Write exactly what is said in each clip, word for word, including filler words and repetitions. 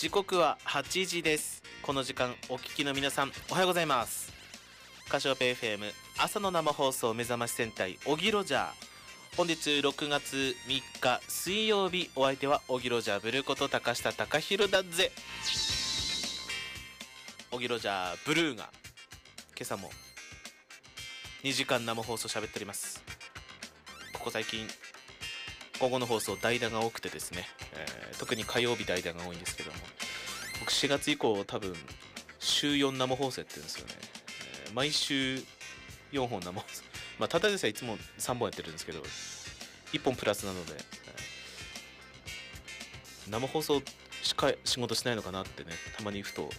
時刻ははちじです。この時間お聞きの皆さんおはようございます。カシオペ エフエム 朝の生放送目覚まし戦隊オギロジャー。本日ろくがつみっか水曜日、お相手はオギロジャーブルーこと高下貴弘だぜ。オギロジャーブルーが今朝もにじかん生放送喋っております。ここ最近午後の放送代打が多くてですね、えー、特に火曜日代打が多いんですけども、僕しがつ以降多分週よん生放送やってるんですよね、えー、毎週よんほん生放送、まあただでさえいつもさんぼんやってるんですけどいっぽんプラスなので、えー、生放送しか仕事しないのかなってね、たまにふと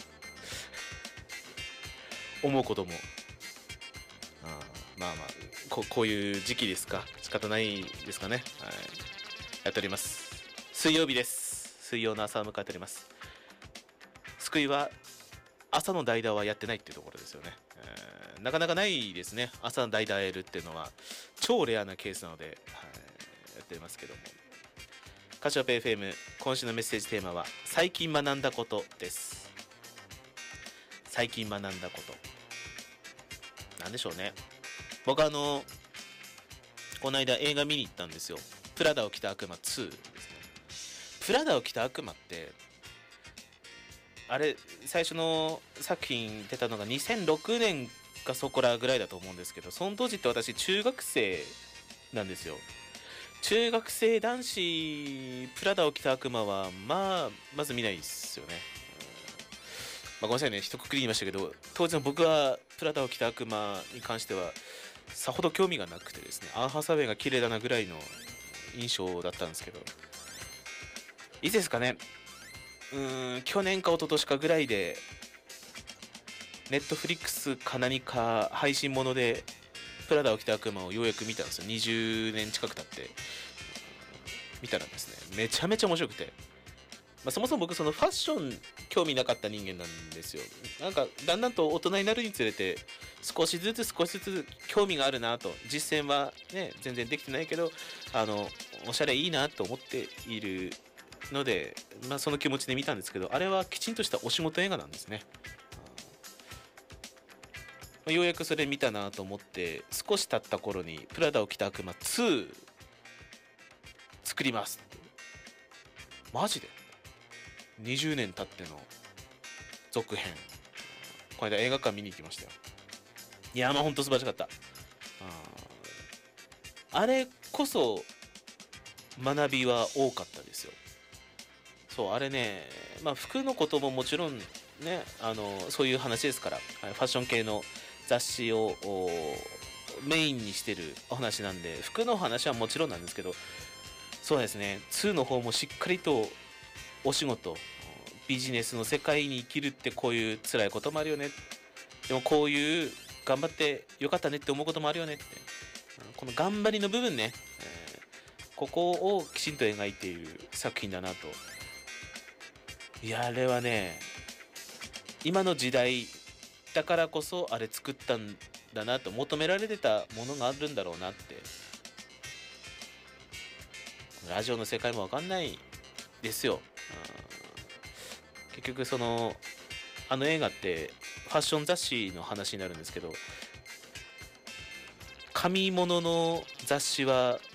思うことも、あまあまあ こ, こういう時期ですか、仕方ないですかね、はい、やっております。水曜日です。水曜の朝を迎えております。救いは朝の代打はやってないっていうところですよね、えー、なかなかないですね。朝の代打やるっていうのは超レアなケースなので、はい、やってますけども、カシオペ エフエム 今週のメッセージテーマは最近学んだことです。最近学んだことなんでしょうね。僕あのこの間映画見に行ったんですよ。プラダを着た悪魔ツーですね。プラダを着た悪魔ってあれ最初の作品出たのがにせんろくねんかそこらぐらいだと思うんですけど、その当時って私中学生なんですよ。中学生男子プラダを着た悪魔はまあまず見ないですよね。まあ、ごめんなさいね、一括り言いましたけど、当時の僕はプラダを着た悪魔に関してはさほど興味がなくてですね、アン・ハサウェイが綺麗だなぐらいの印象だったんですけど、いつですかね、うーん去年か一昨年かぐらいでネットフリックスか何か配信物でプラダを着た悪魔をようやく見たんですよ。にじゅうねん近く経って見たらですね、めちゃめちゃ面白くて、まあ、そもそも僕そのファッション興味なかった人間なんですよ。なんかだんだんと大人になるにつれて少しずつ少しずつ興味があるなと、実践はね全然できてないけど、あのおしゃれいいなと思っているので、まあ、その気持ちで見たんですけど、あれはきちんとしたお仕事映画なんですね。まあ、ようやくそれ見たなと思って少し経った頃にプラダを着た悪魔ツー作りますって、マジでにじゅうねん経っての続編、この間映画館見に行きましたよ。いやまあほんと素晴らしかった。あ, あれこそ学びは多かったですよ。そうあれね、まあ服のことももちろんね、あのそういう話ですから、ファッション系の雑誌をメインにしてるお話なんで、服の話はもちろんなんですけど、そうですねツーの方もしっかりとお仕事、ビジネスの世界に生きるってこういう辛いこともあるよね、でもこういう頑張ってよかったねって思うこともあるよねって、この頑張りの部分ね、えー、ここをきちんと描いている作品だなと。いやあれはね、今の時代だからこそあれ作ったんだなと、求められてたものがあるんだろうなって。ラジオの世界もわかんないですよ。結局そのあの映画ってファッション雑誌の話になるんですけど、紙物の雑誌は